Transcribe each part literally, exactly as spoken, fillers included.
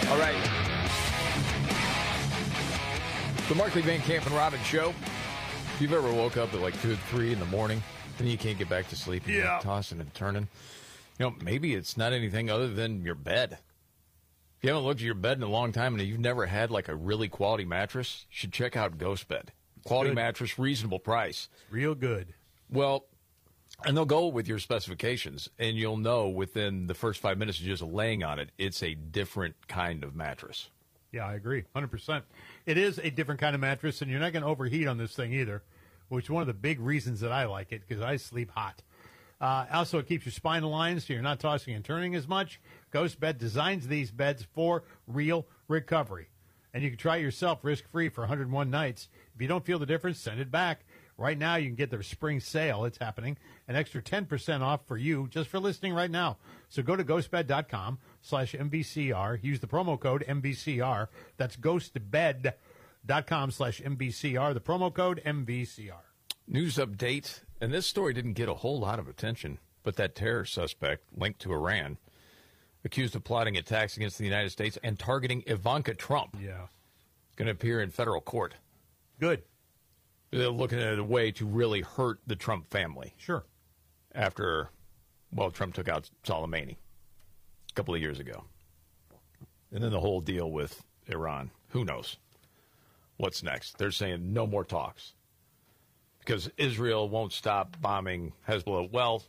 All right. The Markley, Van Camp, and Robbins Show. If you've ever woke up at like two or three in the morning, and you can't get back to sleep, and Yeah. you're tossing and turning, you know, maybe it's not anything other than your bed. If you haven't looked at your bed in a long time and you've never had like a really quality mattress, you should check out Ghost Bed. Quality Good. mattress, reasonable price. Real good. Well, and they'll go with your specifications, and you'll know within the first five minutes of just laying on it, it's a different kind of mattress. Yeah, I agree. one hundred percent. It is a different kind of mattress, and you're not going to overheat on this thing either, which is one of the big reasons that I like it, because I sleep hot. Uh, also, it keeps your spine aligned, so you're not tossing and turning as much. Ghost Bed designs these beds for real recovery. And you can try it yourself risk-free for one hundred one nights. If you don't feel the difference, send it back. Right now, you can get their spring sale. It's happening. An extra ten percent off for you just for listening right now. So go to ghostbed.com slash MVCR. Use the promo code M V C R. That's ghostbed.com slash MVCR. The promo code M V C R. News update, and this story didn't get a whole lot of attention, but that terror suspect linked to Iran, accused of plotting attacks against the United States and targeting Ivanka Trump, Yeah. going to appear in federal court. Good. They're looking at a way to really hurt the Trump family Sure. after, well, Trump took out Soleimani a couple of years ago. And then the whole deal with Iran. Who knows what's next? They're saying no more talks because Israel won't stop bombing Hezbollah. Well,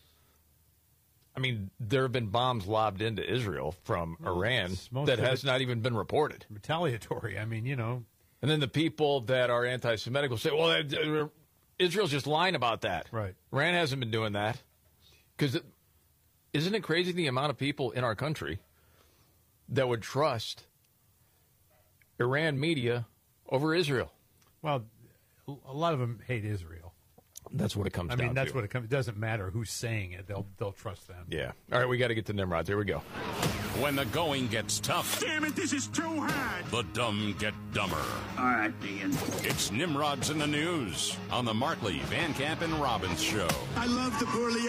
I mean, there have been bombs lobbed into Israel from Well, Iran it's most that of has it- not even been reported. Retaliatory. I mean, you know. And then the people that are anti-Semitic will say, well, uh, Israel's just lying about that. Right. Iran hasn't been doing that. Because isn't it crazy the amount of people in our country that would trust Iran media over Israel? Well, a lot of them hate Israel. That's what it comes I down to. mean, that's what it comes. It doesn't matter who's saying it; they'll they'll trust them. Yeah. All right, we got to get to Nimrod. Here we go. When the going gets tough, Damn it, this is too hard. the dumb get dumber. All right, Ian. It's Nimrod's in the News on the Markley, Van Camp, and Robbins Show. I love the poorly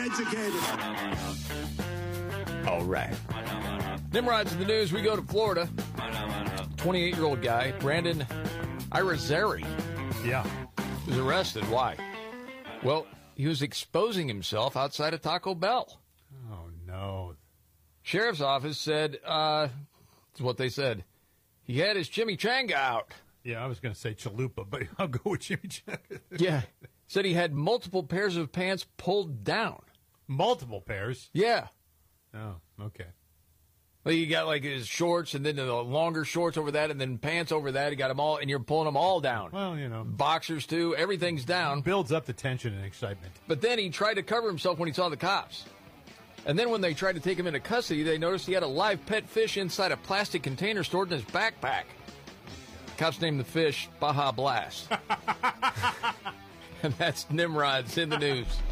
educated. All right. Nimrod's in the news. We go to Florida. twenty-eight-year-old guy, Brandon Irizarry, Yeah. was arrested. Why? Well, he was exposing himself outside of Taco Bell. Oh no. Sheriff's office said, uh, that's what they said, he had his chimichanga out. Yeah, I was going to say chalupa, but I'll go with chimichanga. Yeah. Said he had multiple pairs of pants pulled down. Multiple pairs. Yeah. Oh, okay. Well, you got like his shorts and then the longer shorts over that and then pants over that. He got them all, and you're pulling them all down. Well, you know, Boxers, too. Everything's down. builds up the tension and excitement. But then he tried to cover himself when he saw the cops. And then when they tried to take him into custody, they noticed he had a live pet fish inside a plastic container stored in his backpack. Cops named the fish Baja Blast. And that's Nimrod's in the news.